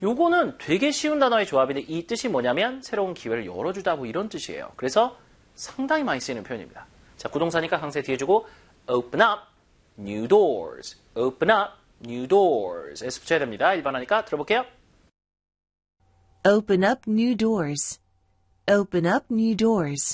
요거는 되게 쉬운 단어의 조합인데 이 뜻이 뭐냐면 새로운 기회를 열어주다 뭐 이런 뜻이에요. 그래서 상당히 많이 쓰이는 표현입니다. 자, 구동사니까 강세 뒤에 주고 open up new doors. open up new doors. S 붙여야 됩니다. 일반화니까 들어볼게요. Open up new doors. Open up new doors.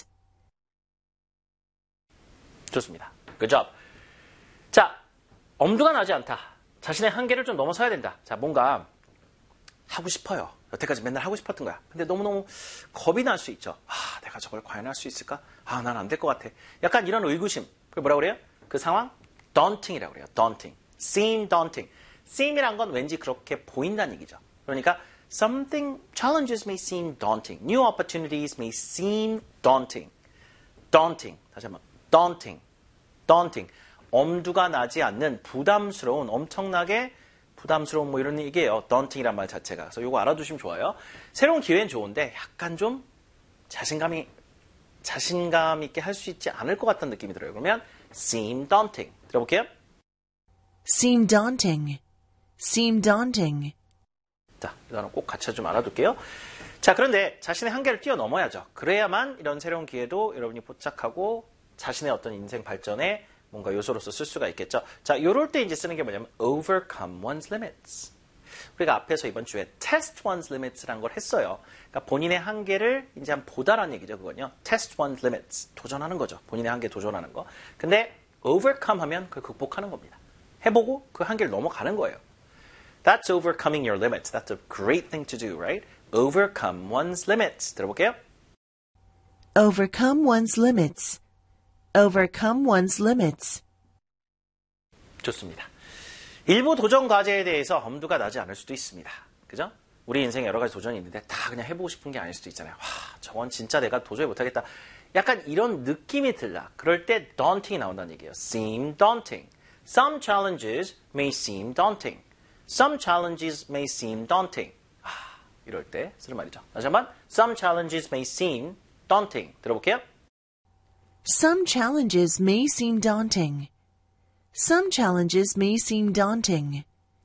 좋습니다. Good job. 자, 엄두가 나지 않다. 자신의 한계를 좀 넘어서야 된다. 자, 뭔가 하고 싶어요. 여태까지 맨날 하고 싶었던 거야. 근데 너무너무 겁이 날 수 있죠. 아, 내가 저걸 과연 할 수 있을까? 아, 난 안 될 것 같아. 약간 이런 의구심. 그게 뭐라고 그래요? 그 상황? daunting이라고 그래요. daunting. seem daunting. seem이란 건 왠지 그렇게 보인다는 얘기죠. 그러니까 something, challenges may seem daunting. New opportunities may seem daunting. daunting. 다시 한번. daunting. daunting. 엄두가 나지 않는 부담스러운, 엄청나게 부담스러운 뭐 이런 얘기예요. daunting이란 말 자체가. 그래서 이거 알아두시면 좋아요. 새로운 기회는 좋은데 약간 좀 자신감 있게 할 수 있지 않을 것 같다는 느낌이 들어요. 그러면 seem daunting. 들어볼게요. Seem daunting. Seem daunting. 자, 이 단어 꼭 같이 좀 알아둘게요. 자, 그런데 자신의 한계를 뛰어넘어야죠. 그래야만 이런 새로운 기회도 여러분이 포착하고 자신의 어떤 인생 발전에 뭔가 요소로서 쓸 수가 있겠죠. 자, 요럴 때 이제 쓰는 게 뭐냐면 overcome one's limits. 우리가 앞에서 이번 주에 test one's limits라는 걸 했어요. 그러니까 본인의 한계를 이제 한번 보다라는 얘기죠, 그건요. test one's limits. 도전하는 거죠. 본인의 한계에 도전하는 거. 근데 overcome 하면 그걸 극복하는 겁니다. 해보고 그 한계를 넘어가는 거예요. That's overcoming your limits. That's a great thing to do, right? Overcome one's limits. 들어볼게요. Overcome one's limits. Overcome one's limits. 좋습니다. 일부 도전 과제에 대해서 엄두가 나지 않을 수도 있습니다. 그죠? 우리 인생에 여러 가지 도전이 있는데 다 그냥 해보고 싶은 게 아닐 수도 있잖아요. 와, 저건 진짜 내가 도저히 못하겠다. 약간 이런 느낌이 들라. 그럴 때 daunting이 나온다는 얘기예요. seem daunting. Some challenges may seem daunting. Some challenges may seem daunting. 아, 이럴 때 쓰는 말이죠. 다시 한번. Some challenges may seem daunting. 들어볼게요. Some challenges may seem daunting. Some challenges may seem daunting.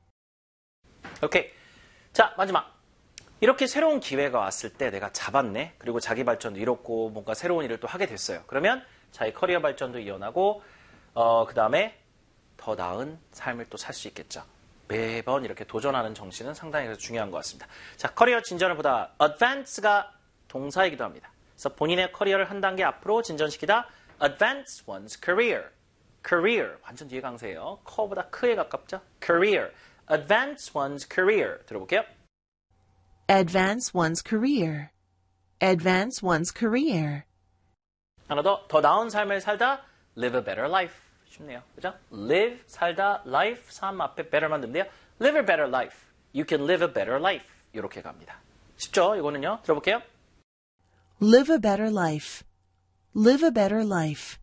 오케이. 자, 마지막. 이렇게 새로운 기회가 왔을 때 내가 잡았네. 그리고 자기 발전도 이뤘고 뭔가 새로운 일을 또 하게 됐어요. 그러면 자기 커리어 발전도 이어나고 그 다음에 더 나은 삶을 또 살 수 있겠죠. 매번 이렇게 도전하는 정신은 상당히 중요한 것 같습니다. 자, 커리어 진전을 보다 advance가 동사이기도 합니다. 그래서 본인의 커리어를 한 단계 앞으로 진전시키다 advance one's career. career, 완전 뒤에 강세예요. 커보다 크에 가깝죠? career, advance one's career. 들어볼게요. Advance one's career. Advance one's career. 하나 더 나은 삶을 살다 live a better life. 쉽네요. 그죠? live, 살다, life, 삶 앞에 better만 넣으면 돼요. live a better life. You can live a better life. 이렇게 갑니다. 쉽죠? 이거는요. 들어볼게요. Live a better life. Live a better life.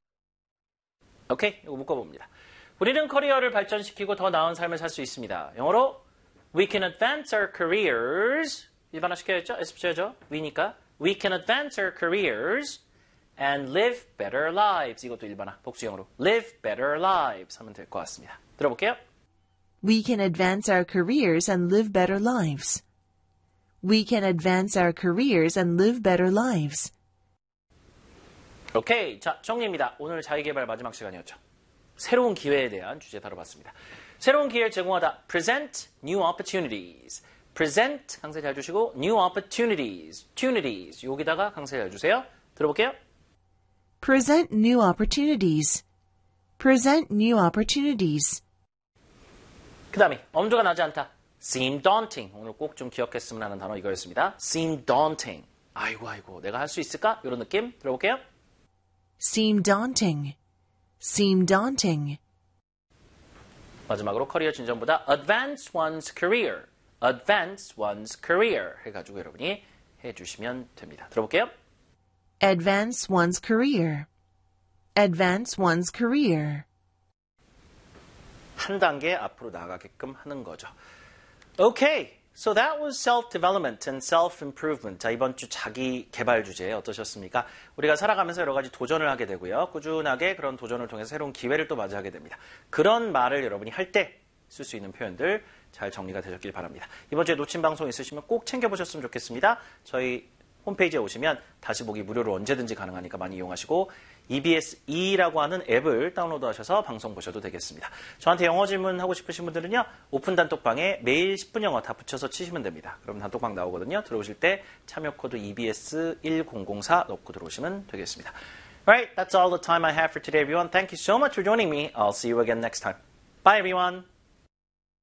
오케이, 이거 묶어봅니다. 우리는 커리어를 발전시키고 더 나은 삶을 살 수 있습니다. 영어로 We can advance our careers. 일반화 시켜야죠? S 붙여야죠? we니까 We can advance our careers and live better lives. 이것도 일반화, 복수형으로 live better lives 하면 될 것 같습니다. 들어볼게요. We can advance our careers and live better lives. We can advance our careers and live better lives. 오케이, 자, 정리입니다. 오늘 자기계발 마지막 시간이었죠. 새로운 기회에 대한 주제 다뤄봤습니다. 새로운 기회를 제공하다. Present new opportunities. Present 강세 잘 주시고 new opportunities. opportunities. 여기다가 강세 잘 주세요. 들어볼게요. Present new opportunities. Present new opportunities. 그 다음에 엄두가 나지 않다. Seem daunting. 오늘 꼭 좀 기억했으면 하는 단어 이거였습니다. Seem daunting. 아이고 내가 할 수 있을까? 이런 느낌 들어볼게요. Seem daunting. Seem daunting. 마지막으로 커리어 진전보다 advance one's career. advance one's career 해가지고 여러분이 해주시면 됩니다. 들어볼게요. Advance one's career. Advance one's career. 한 단계 앞으로 나가게끔 하는 거죠. Okay, so that was self-development and self-improvement. 자, 이번 주 자기 개발 주제 어떠셨습니까? 우리가 살아가면서 여러 가지 도전을 하게 되고요. 꾸준하게 그런 도전을 통해서 새로운 기회를 또 맞이하게 됩니다. 그런 말을 여러분이 할 때 쓸 수 있는 표현들 잘 정리가 되셨길 바랍니다. 이번 주에 놓친 방송 있으시면 꼭 챙겨보셨으면 좋겠습니다. 저희 홈페이지에 오시면 다시 보기 무료로 언제든지 가능하니까 많이 이용하시고 EBS2라고 하는 앱을 다운로드하셔서 방송 보셔도 되겠습니다. 저한테 영어 질문하고 싶으신 분들은요. 오픈 단톡방에 매일 10분 영어 다 붙여서 치시면 됩니다. 그럼 단톡방 나오거든요. 들어오실 때 참여 코드 EBS1004 넣고 들어오시면 되겠습니다. Alright, that's all the time I have for today, everyone. Thank you so much for joining me. I'll see you again next time. Bye, everyone.